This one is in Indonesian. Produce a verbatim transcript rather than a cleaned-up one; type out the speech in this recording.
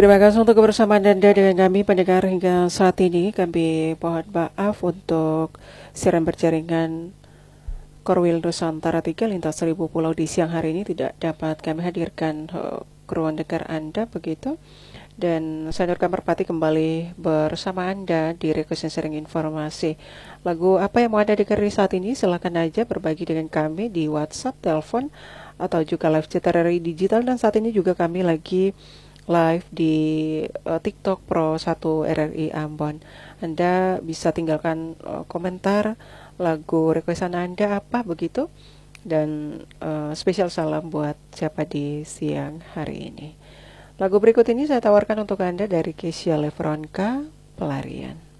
Terima kasih untuk kebersamaan Anda dengan kami pendengar hingga saat ini. Kami mohon maaf untuk siaran berjaringan Korwil Nusantara tiga lintas seribu pulau di siang hari ini tidak dapat kami hadirkan uh, ke ruang dengar Anda begitu. Dan saya Nur Merpati kembali bersama Anda di request sharing informasi. Lagu apa yang mau Anda dengar saat ini? Silakan aja berbagi dengan kami di WhatsApp, telepon, atau juga live chat R R I digital. Dan saat ini juga kami lagi live di uh, TikTok Pro satu R R I Ambon. Anda bisa tinggalkan uh, komentar lagu requestan Anda apa begitu. Dan uh, spesial salam buat siapa di siang hari ini. Lagu berikut ini saya tawarkan untuk Anda dari Keisha Lefronka, Pelarian.